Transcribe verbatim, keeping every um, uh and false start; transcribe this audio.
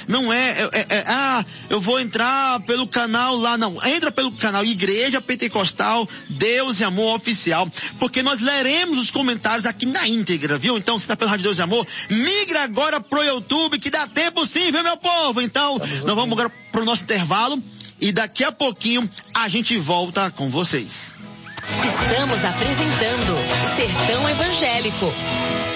Não é, é, é, é, ah, eu vou entrar pelo canal lá, não. Entra pelo canal Igreja Pentecostal Deus e Amor Oficial, porque nós leremos os comentários aqui na íntegra, viu? Então, se tá pelo Rádio Deus e Amor, migra agora pro YouTube, que dá tempo sim, viu, meu povo? Então, nós vamos agora pro nosso intervalo e daqui a pouquinho a gente volta com vocês. Estamos apresentando Sertão Evangélico.